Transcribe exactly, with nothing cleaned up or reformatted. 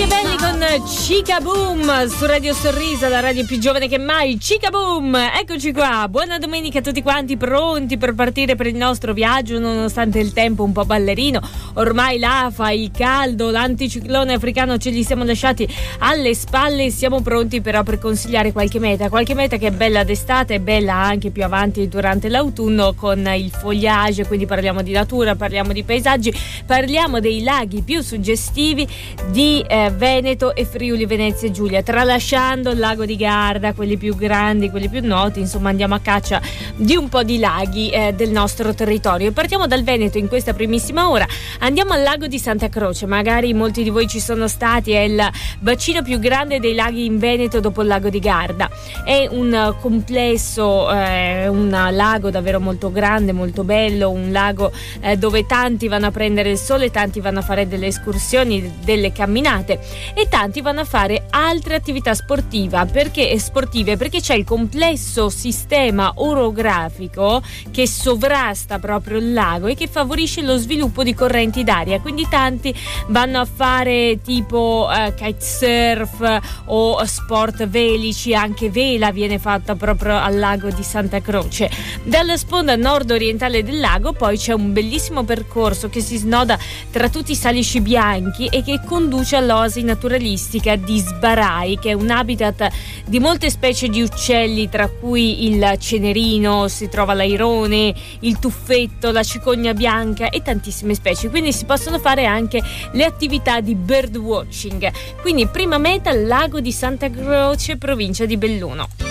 Forti e belli con Cica Boom su Radio Sorriso, la radio più giovane che mai. Cica Boom, eccoci qua. Buona domenica a tutti quanti, pronti per partire per il nostro viaggio nonostante il tempo un po' ballerino. Ormai l'afa, il caldo, l'anticiclone africano ce li siamo lasciati alle spalle. Siamo pronti però per consigliare qualche meta, qualche meta che è bella d'estate, è bella anche più avanti durante l'autunno con il foliage, quindi parliamo di natura, parliamo di paesaggi, parliamo dei laghi più suggestivi di eh, Veneto e Friuli Venezia Giulia, tralasciando il lago di Garda, quelli più grandi, quelli più noti. Insomma, andiamo a caccia di un po' di laghi eh, del nostro territorio. Partiamo dal Veneto in questa primissima ora, andiamo al lago di Santa Croce. Magari molti di voi ci sono stati, è il bacino più grande dei laghi in Veneto dopo il lago di Garda. È un complesso, eh, un lago davvero molto grande, molto bello, un lago eh, dove tanti vanno a prendere il sole, tanti vanno a fare delle escursioni, delle camminate e tanti vanno a fare altre attività sportiva perché, sportive perché c'è il complesso sistema orografico che sovrasta proprio il lago e che favorisce lo sviluppo di correnti d'aria, quindi tanti vanno a fare tipo eh, kitesurf o sport velici, anche vela viene fatta proprio al lago di Santa Croce. Dalla sponda nord-orientale del lago poi c'è un bellissimo percorso che si snoda tra tutti i salici bianchi e che conduce all'oasi naturalistica di Sbarai, che è un habitat di molte specie di uccelli, tra cui il cenerino, si trova l'airone, il tuffetto, la cicogna bianca e tantissime specie, quindi si possono fare anche le attività di bird watching. Quindi prima meta, lago di Santa Croce, provincia di Belluno.